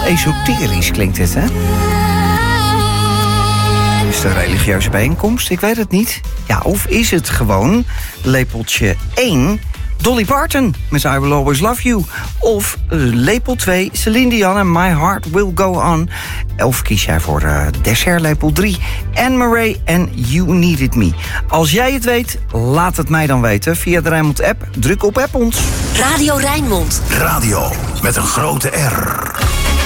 esoterisch klinkt het, hè? Is het een religieuze bijeenkomst? Ik weet het niet. Ja, of is het gewoon lepeltje 1... Dolly Parton met I Will Always Love You. Of lepel 2, Celine Dion en My Heart Will Go On. Of kies jij voor dessertlepel 3, Anne Murray en You Needed Me. Als jij het weet, laat het mij dan weten via de Rijnmond app. Druk op app ons. Radio Rijnmond. Radio met een grote R.